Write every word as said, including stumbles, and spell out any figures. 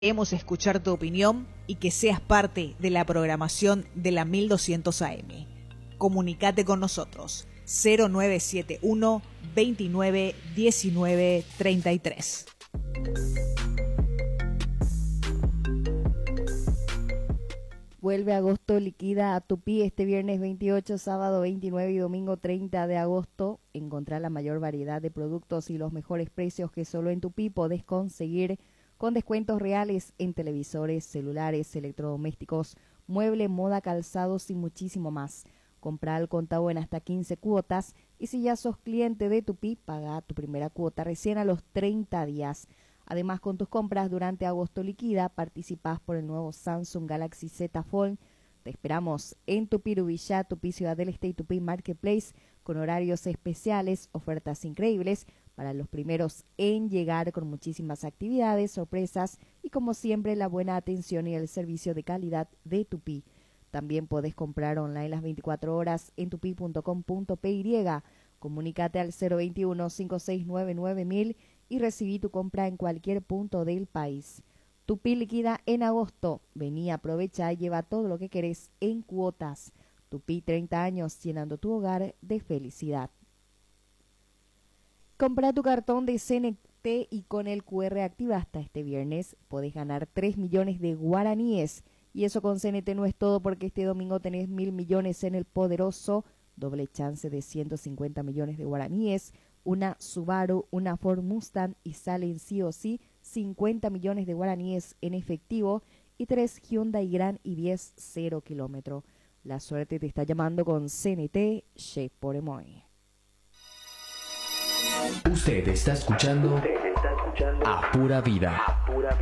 Queremos escuchar tu opinión y que seas parte de la programación de la mil doscientos A M. Comunicate con nosotros cero nueve siete uno, veintinueve, diecinueve, treinta y tres. Vuelve agosto, liquida a Tupí este viernes veintiocho, sábado veintinueve y domingo treinta de agosto. Encontrá la mayor variedad de productos y los mejores precios que solo en Tupí podés conseguir, con descuentos reales en televisores, celulares, electrodomésticos, mueble, moda, calzados y muchísimo más. Comprá al contado en hasta quince cuotas y si ya sos cliente de Tupí, paga tu primera cuota recién a los treinta días. Además, con tus compras durante agosto liquida, participás por el nuevo Samsung Galaxy Z Fold. Te esperamos en Tupí Rubilla, Tupí Ciudad del Este y Tupí Marketplace, con horarios especiales, ofertas increíbles para los primeros en llegar, con muchísimas actividades, sorpresas y como siempre la buena atención y el servicio de calidad de Tupí. También podés comprar online las veinticuatro horas en tupi punto com punto p y. Comunícate al cero veintiuno, cinco seis nueve nueve mil y recibí tu compra en cualquier punto del país. Tupí liquida en agosto. Vení, aprovecha y lleva todo lo que querés en cuotas. Tupí, treinta años llenando tu hogar de felicidad. Compra tu cartón de C N T y con el Q R activa hasta este viernes podés ganar tres millones de guaraníes. Y eso con C N T no es todo, porque este domingo tenés mil millones en el poderoso, doble chance de ciento cincuenta millones de guaraníes, una Subaru, una Ford Mustang y salen sí o sí cincuenta millones de guaraníes en efectivo y tres Hyundai Grand i diez cero kilómetro. La suerte te está llamando con C N T Che por Emoy. Usted está escuchando, Usted está escuchando a Pura Vida. A Pura Vida.